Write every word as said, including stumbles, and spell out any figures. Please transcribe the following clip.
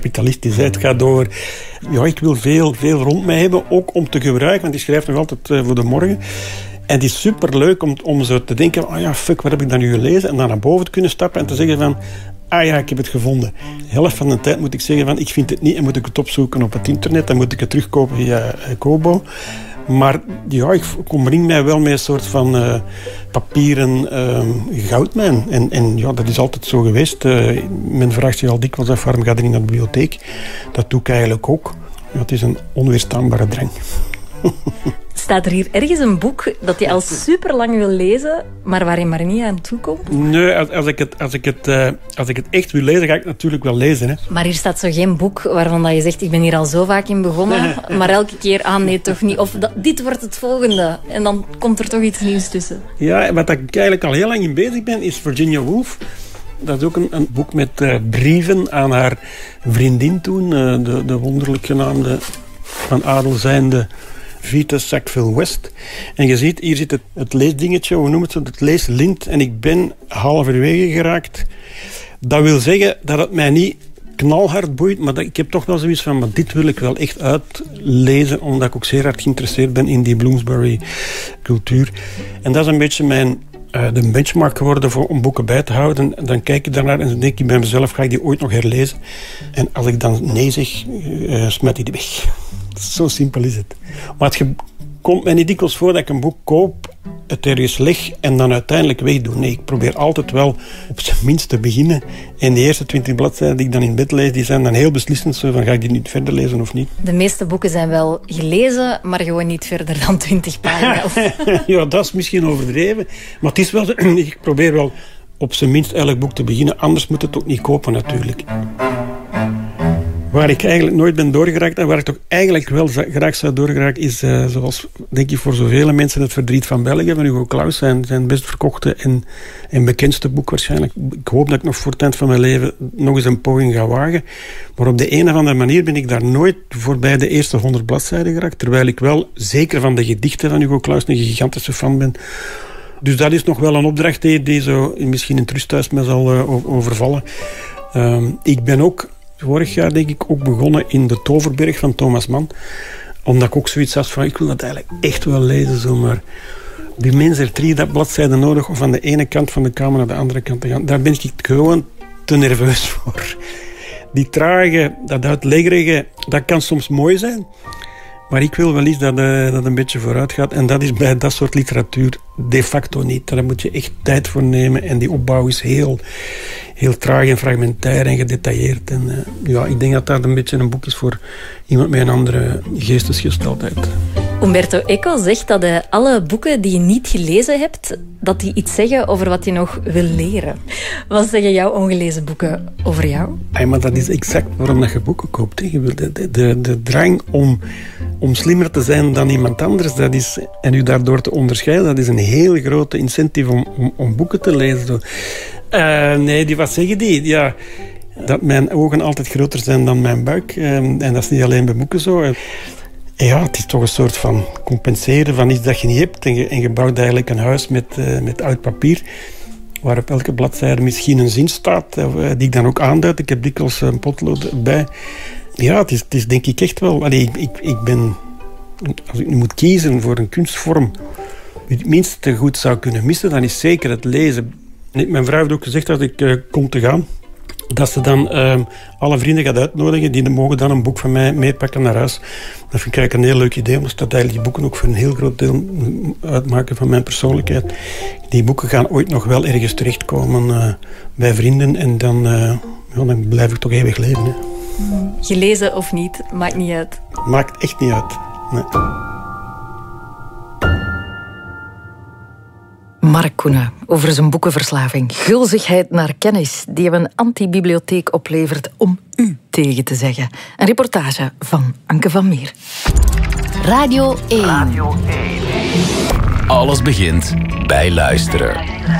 kapitalistisch. Het gaat over, ja, ik wil veel, veel rond mij hebben, ook om te gebruiken, want die schrijft nog altijd uh, voor de morgen. En het is superleuk om, om zo te denken, ah oh ja, fuck, wat heb ik dan nu gelezen? En dan naar boven te kunnen stappen en te zeggen van, ah ja, ik heb het gevonden. De helft van de tijd moet ik zeggen van, ik vind het niet en moet ik het opzoeken op het internet. Dan moet ik het terugkopen via uh, Kobo. Maar ja, ik omring mij wel met een soort van uh, papieren uh, goudmijn. En, en ja, dat is altijd zo geweest. Uh, men vraagt zich al dikwijls af, waarom ga je niet naar de bibliotheek? Dat doe ik eigenlijk ook. Ja, het is een onweerstaanbare drang. Staat er hier ergens een boek dat je al super lang wil lezen, maar waar je maar niet aan toe komt? Nee, als, als, ik, het, als, ik, het, uh, als ik het echt wil lezen, ga ik het natuurlijk wel lezen. Hè. Maar hier staat zo geen boek waarvan dat je zegt, ik ben hier al zo vaak in begonnen, maar elke keer, ah nee, toch niet. Of dat, dit wordt het volgende. En dan komt er toch iets nieuws tussen. Ja, wat ik eigenlijk al heel lang in bezig ben, is Virginia Woolf. Dat is ook een, een boek met uh, brieven aan haar vriendin toen, uh, de, de wonderlijk genaamde, van adel zijnde Vita Sackville West. En je ziet, hier zit het, het leesdingetje, hoe noemen het, het leeslint. En ik ben halverwege geraakt. Dat wil zeggen dat het mij niet knalhard boeit, maar dat, ik heb toch wel zoiets van, maar dit wil ik wel echt uitlezen, omdat ik ook zeer hard geïnteresseerd ben in die Bloomsbury-cultuur. En dat is een beetje mijn, uh, de benchmark geworden voor, om boeken bij te houden. Dan kijk ik daarnaar en dan denk ik bij mezelf, ga ik die ooit nog herlezen? En als ik dan nee zeg, uh, smijt die weg. Zo simpel is het. Maar het ge- komt mij niet dikwijls voor dat ik een boek koop, het ergens leg en dan uiteindelijk wegdoe. Nee, ik probeer altijd wel op zijn minst te beginnen. En de eerste twintig bladzijden die ik dan in bed lees, die zijn dan heel beslissend. Zo van, ga ik die niet verder lezen of niet? De meeste boeken zijn wel gelezen, maar gewoon niet verder dan twintig pagina's. Ja, dat is misschien overdreven. Maar het is wel zo, ik probeer wel op zijn minst elk boek te beginnen. Anders moet het ook niet kopen natuurlijk. Waar ik eigenlijk nooit ben doorgeraakt en waar ik toch eigenlijk wel graag zou doorgeraken is, uh, zoals denk ik voor zoveel mensen, Het Verdriet van België van Hugo Claus, zijn, zijn best verkochte en, en bekendste boek waarschijnlijk. Ik hoop dat ik nog voor het eind van mijn leven nog eens een poging ga wagen. Maar op de een of andere manier ben ik daar nooit voorbij de eerste honderd bladzijden geraakt, terwijl ik wel zeker van de gedichten van Hugo Claus een gigantische fan ben. Dus dat is nog wel een opdracht die, die zo misschien in het rusthuis me zal uh, overvallen. Uh, ik ben ook vorig jaar denk ik ook begonnen in De Toverberg van Thomas Mann. Omdat ik ook zoiets had van, ik wil dat eigenlijk echt wel lezen. Zo, maar die mensen er drie bladzijden nodig om van de ene kant van de kamer naar de andere kant te gaan. Daar ben ik gewoon te nerveus voor. Die trage, dat uitleggerige, dat kan soms mooi zijn. Maar ik wil wel eens dat uh, dat een beetje vooruit gaat. En dat is bij dat soort literatuur de facto niet. Daar moet je echt tijd voor nemen. En die opbouw is heel, heel traag en fragmentair en gedetailleerd. En uh, ja, ik denk dat dat een beetje een boek is voor iemand met een andere geestesgesteldheid. Umberto Eco zegt dat uh, alle boeken die je niet gelezen hebt, dat die iets zeggen over wat je nog wil leren. Wat zeggen jouw ongelezen boeken over jou? Ay, maar dat is exact waarom dat je boeken koopt. Hè. De, de, de, de drang om, om slimmer te zijn dan iemand anders, dat is, en u daardoor te onderscheiden, dat is een heel grote incentive om, om, om boeken te lezen. Uh, nee, die, wat zeggen die? Ja, dat mijn ogen altijd groter zijn dan mijn buik. Uh, en dat is niet alleen bij boeken zo. Uh, Ja, het is toch een soort van compenseren van iets dat je niet hebt. En je, en je bouwt eigenlijk een huis met, uh, met oud papier, waar op elke bladzijde misschien een zin staat, uh, die ik dan ook aanduid. Ik heb dikwijls een potlood bij. Ja, het is, het is denk ik echt wel... Allee, ik, ik, ik ben... Als ik nu moet kiezen voor een kunstvorm die het minste goed zou kunnen missen, dan is zeker het lezen. Mijn vrouw heeft ook gezegd dat ik uh, kom te gaan, dat ze dan uh, alle vrienden gaat uitnodigen. Die mogen dan een boek van mij meepakken naar huis. Dat vind ik eigenlijk een heel leuk idee. Omdat dat eigenlijk die boeken ook voor een heel groot deel uitmaken van mijn persoonlijkheid. Die boeken gaan ooit nog wel ergens terechtkomen uh, bij vrienden. En dan, uh, ja, dan blijf ik toch eeuwig leven. Hè. Gelezen of niet, maakt niet uit. Maakt echt niet uit. Nee. Mark Koenen over zijn boekenverslaving. Gulzigheid naar kennis die hem een antibibliotheek oplevert om u tegen te zeggen. Een reportage van Anke van Meer. Radio één. Radio één. Alles begint bij luisteren.